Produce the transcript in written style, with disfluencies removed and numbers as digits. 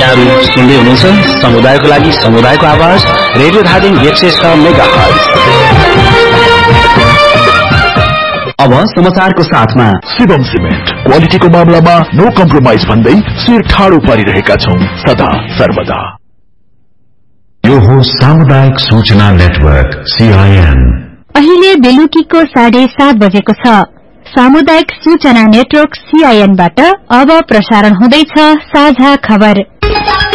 तपाईहरु सुन्दै हुनुहुन्छ समुदायको लागि समुदायको आवाज रेडियो धादिङ 106 मेगाहर्ज। अब समाचारको साथमा शिवम सिमेन्ट क्वालिटीको मामलामा नो कम्प्रोमाइज भन्दै शिर ठाडो पारिरहेका छौं सदा सर्वदा। यो हो सामुदायिक सूचना नेटवर्क CIN। अहिले बेलुकीको 7:30 बजेको छ। सामुदायिक सूचना नेटवर्क CIN बाट अब प्रसारण हुँदैछ साझा खबर।